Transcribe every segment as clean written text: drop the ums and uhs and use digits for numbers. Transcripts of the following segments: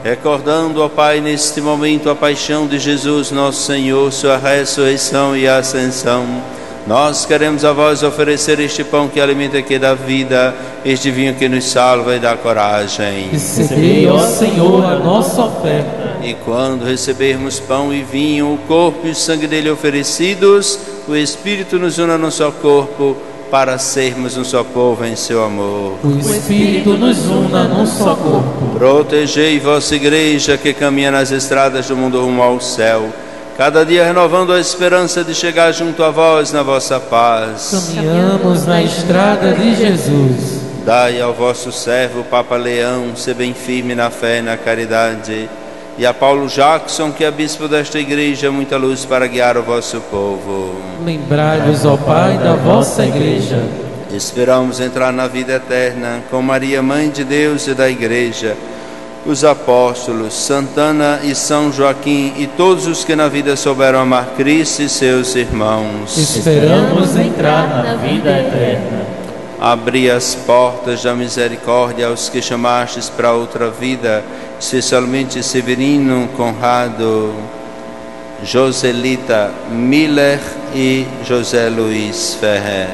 recordando, ó Pai, neste momento a paixão de Jesus, nosso Senhor, sua ressurreição e ascensão, nós queremos a vós oferecer este pão que alimenta e que dá vida, este vinho que nos salva e dá coragem. Recebei, ó Senhor, a nossa oferta. E quando recebermos pão e vinho, o corpo e o sangue dele oferecidos, o Espírito nos una no seu corpo, para sermos um só povo em seu amor. O Espírito nos una num só corpo. Protegei vossa igreja que caminha nas estradas do mundo rumo ao céu, cada dia renovando a esperança de chegar junto a vós na vossa paz. Caminhamos na estrada de Jesus. Dai ao vosso servo, Papa Leão, ser bem firme na fé e na caridade, e a Paulo Jackson, que é bispo desta igreja, muita luz para guiar o vosso povo. Lembrai-vos, ó Pai, da vossa igreja. Esperamos entrar na vida eterna com Maria, Mãe de Deus e da igreja, os apóstolos, Santana e São Joaquim e todos os que na vida souberam amar Cristo e seus irmãos. Esperamos entrar na vida eterna. Abri as portas da misericórdia aos que chamastes para outra vida, especialmente Severino, Conrado, Joselita Miller e José Luiz Ferrer.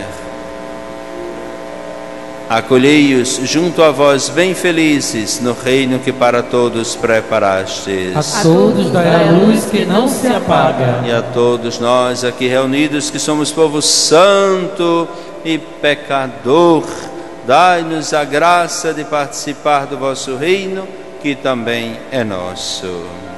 Acolhei-os junto a vós bem felizes no reino que para todos preparastes. A todos dai a luz que não se apaga. E a todos nós aqui reunidos que somos povo santo e pecador, dai-nos a graça de participar do vosso reino, que também é nosso.